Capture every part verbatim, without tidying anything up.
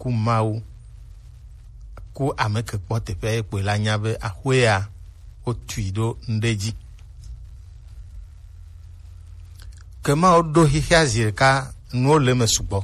ku Mawu ku ame ke kpɔ teƒe ekpoe la nya be aƒea wotui ɖo ŋɖe ke Mawu ɖo xixia zi ɖeka nuwo le me sugbɔ.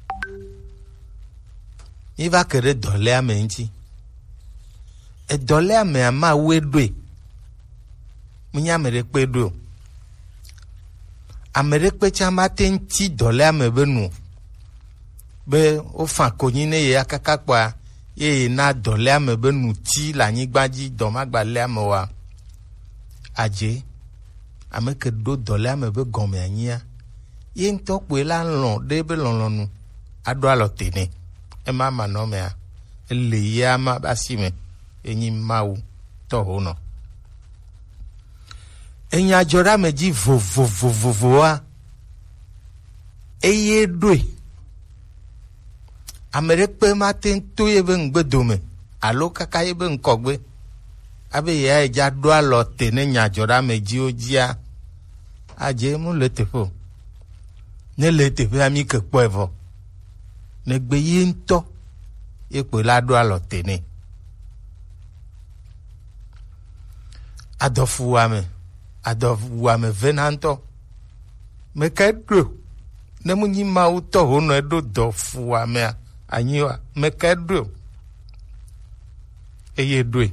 Mi va ke ɖe dɔlea me ŋuti. Edɔlea mea Mawue ɖoe. Menye ame ɖe kpe ɖoe o. Ame ɖe kpe tsã mate ŋuti dɔlea me be nu be wofa konyi ne ye akaka kpɔa ye na dɔlea me be nu ti le anyigba dzi dɔmagbalea me wa adze. Ame ke ɖo dɔlea me be gɔmea nyia ye ŋutɔ kpoe la lɔ̃ ɖe be lɔlɔ̃nu aɖo alɔ te nɛ. Ema manɔmea ele ya ma basi me enyi Mawu tɔho nɔ. Enya dzɔ ɖe ame dzi vovovovovoa eye ɖoe. Ame ɖe kpe mate to ye be ŋgbedome alo kaka ye be ŋkɔgbe abe ya edza ɖo alɔ te ne nya dzɔ ɖe ame dziwo dzia adze mu le teƒe o. Ne le teƒea mi ke kpɔe vɔ. Ne gbe ye ŋutɔ ye kpoe la ɖo alɔ te nɛ. Adɔfuwame adɔfuwame vena ŋutɔ. Meka ɖo ne mu nyi Mawu tɔho nɔ eɖo dɔfuwamea anyi wa meka ɖo eye ɖoe.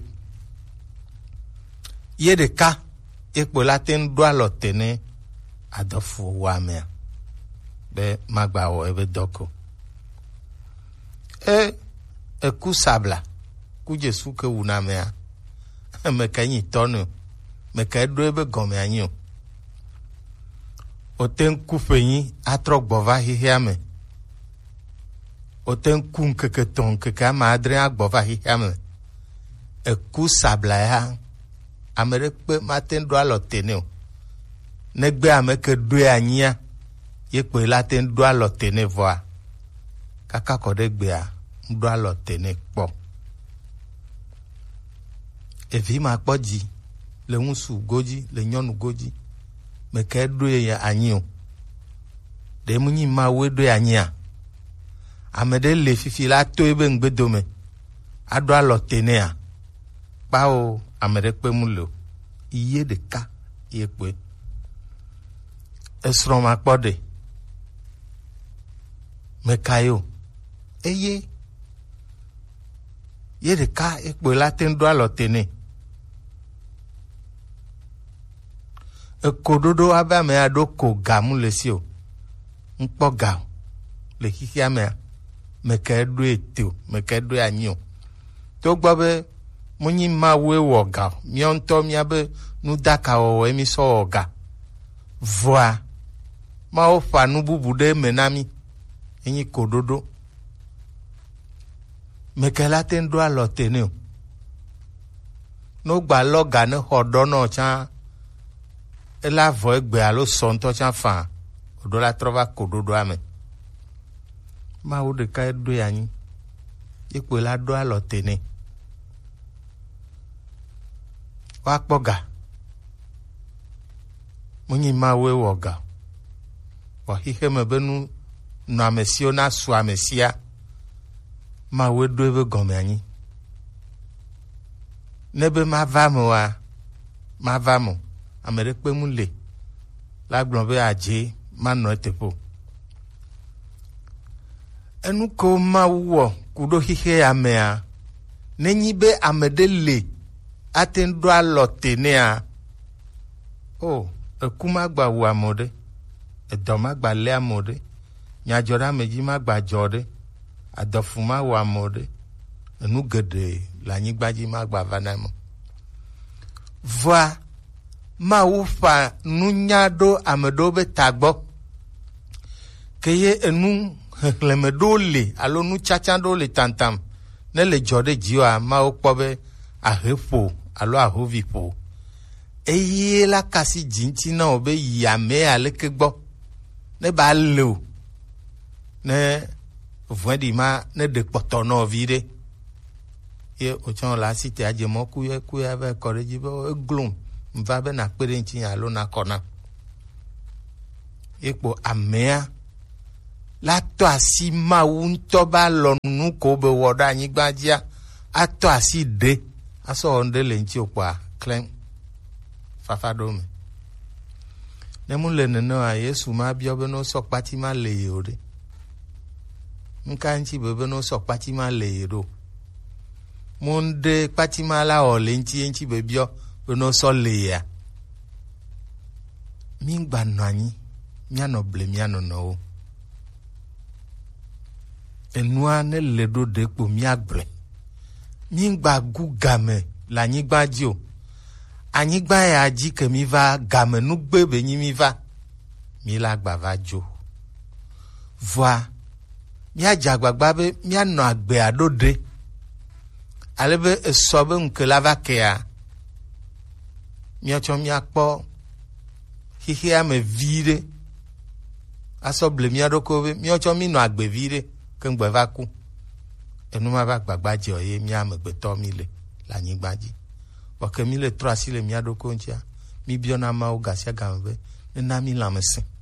Ye ɖeka ye kpoe la te ɖo alɔ te nɛ adɔfuwamea be magba wɔ ebe dɔko. E eku sabla ku Jesu ke wuna mea meka nyi tɔnu meka ɖo ebe gɔme anyi o. O te ŋku ƒenyi atrɔ gbɔ va xixia me. O te ŋku ŋkeke tɔn ŋkeke ama adre agbɔ va xixia me. Eku sabla ya ame ɖe kpe mate ɖo alɔ te nɛ o. Negbe ame ke ɖoe anyia ye kpoe la te ɖo alɔ te nɛ vɔa kaka kɔ ɖe gbea ɖo alɔ te nɛ kpɔ. Evi ma kpɔ dzi le ŋusu godzi le nyɔnu godzi meka ɖoe anyi o. Ɖe mu nyi Mawu ɖoe anyia ame ɖe le fifi la to ebe ŋgbedome aɖo alɔ te nɛa kpawo ame ɖe kpe mu le o. Iye ɖeka ye kpoe. Esrɔ̃ ma kpɔ ɖe meka yo eye ye ɖeka ekpoe la te ɖo alɔ te nɛ. Ekoɖoɖo abe ame aɖo ko ga mu le si o. Ŋkpɔ ga le xixia mea meka ɖoe te o meka ɖoe anyi o. Togbɔ be munyi Mawue wɔ ga o. Míawo ŋutɔ míabe nudaka wɔwɔ mi sɔ wɔ ga. Vɔa Mawu ƒa nu bubu ɖe me na mi enyi koɖoɖo. Meka la te ɖo alɔ te nɛ o. No gba lɔ ga ne xɔ ɖɔ nɔ tsã ela vɔ egbe alo sɔ ŋutɔ tsã fã oɖo la trɔ va koɖoɖoa me. Mawu ɖeka ɖoe anyi ye kpoe la ɖo alɔ te nɛ. Woakpɔ ga munyi Mawue wɔ ga wɔ xixe me be nu nɔ ame siwo na su ame sia Mawue ɖo ebe gɔme anyi. Ne be mava me wa mava me ame ɖe kpe mu le la gblɔ be adze manɔ eteƒe o. Enu ko Mawu wɔ ku ɖo xixe ya mea nenyi be ame ɖe le ate ɖo alɔ te nɛa o eku magba wu ame ɖe edɔ magba lé ame ɖe nyadzɔ ɖe ame dzi magba dzɔ ɖe adɔfu ma wɔ ame ɖe enu geɖe le anyigba dzi magba va na me. Vɔa Mawu ƒa nunya ɖo ame ɖewo be tagbɔ ke ye enu xexlẽme ɖewo le alo nutsatsa ɖewo le tantam ne le dzɔ ɖe dziwoa Mawu kpɔ be ahe ƒo alo ahovi ƒo eye la kasi dzintsi na wo be yi ame aleke gbɔ ne ba le o ne vɔ̃ɖi ma ne ɖe kpɔtɔ nɔ vi ɖe ye wotsɔ le asi te adze mɔ kuye kuye va kɔ ɖe dzi be eglom va be nakpe ɖe ŋuti alo nakɔ na ye kpo amea la to asi mawu ŋutɔ ba lɔ nu ko be wɔ ɖe anyigba dzia atɔ asi de asɔ ŋɖe le ŋuti kpoa klẽm fafa ɖo me. Ne mu le nenea Yesu ma biɔ be no sɔ kpati ma le ye o ɖe. Nka ŋuti be be no sɔ kpati ma le ye ɖo. Mu ɖe kpati ma la wɔ le ŋuti ŋuti be biɔ be no sɔ le yea. Mi gba nɔ anyi mianɔ ble mianɔ nɔwo. Enua ne le ɖo ɖe kpo miagblẽ. Mi gba gu game le anyigba dzi o. Anyigba ya dzi ke mi va game nugbe be nyi mi va. Mi la gba va dzo. Voa miadze agbagba be mianɔ agbea ɖo ɖe. Ale be esɔ be ŋke la va kea. Miatsɔ miakpɔ xixea me vi ɖe. Asɔ ble mia ɖokui be miatsɔ mi nɔ agbe vi ɖe ke ŋgbe va ku. Enu ma va gbagba dze o ye mia amegbetɔ mi le le anyigba dzi. Vɔ ke mi le trɔ asi le mia ɖokui ŋutia mi biɔna Mawu gasia game be nena mi lãmesẽ.